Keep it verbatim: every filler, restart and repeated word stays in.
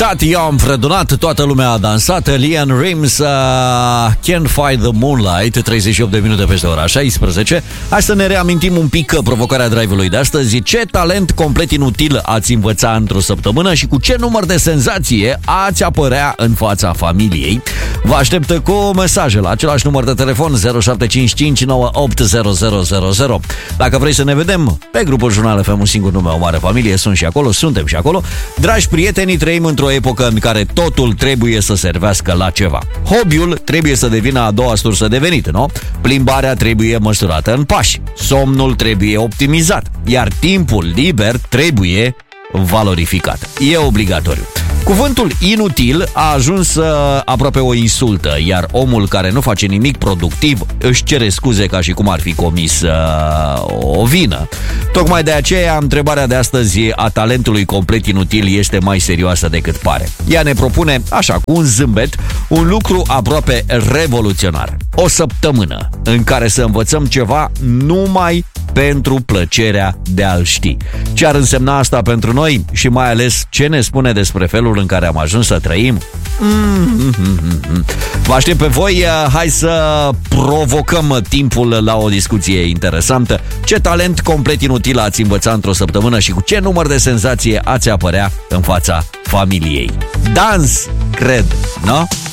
Tati, eu am fredonat, toată lumea a dansat. Lian Rims, uh, Can't Fight the Moonlight, treizeci și opt de minute peste ora șaisprezece. Hai să ne reamintim un pic provocarea drive-ului de astăzi. Ce talent complet inutil ați învăța într-o săptămână și cu ce număr de senzație ați apărea în fața familiei? Vă aștept cu mesaje la același număr de telefon zero șapte cinci cinci nouă opt zero zero zero zero. Dacă vrei să ne vedem pe grupul Jurnal F M, un singur nume, o mare familie, sunt și acolo, suntem și acolo. Dragi prieteni, trăim într-o epocă în care totul trebuie să servească la ceva. Hobby-ul trebuie să devină a doua sursă de venit, nu? Plimbarea trebuie măsurată în pași, somnul trebuie optimizat, iar timpul liber trebuie valorificat. E obligatoriu. Cuvântul inutil a ajuns uh, aproape o insultă, iar omul care nu face nimic productiv își cere scuze ca și cum ar fi comis uh, o vină. Tocmai de aceea, întrebarea de astăzi a talentului complet inutil este mai serioasă decât pare. Ea ne propune, așa, cu un zâmbet, un lucru aproape revoluționar. O săptămână în care să învățăm ceva numai pentru plăcerea de a-l ști. Ce ar însemna asta pentru noi și mai ales ce ne spune despre felul în care am ajuns să trăim? Mm-hmm. Vă aștept pe voi, hai să provocăm timpul la o discuție interesantă. Ce talent complet inutil ați învăța într-o săptămână și cu ce număr de senzație ați apărea în fața familiei? Dans, cred, nu?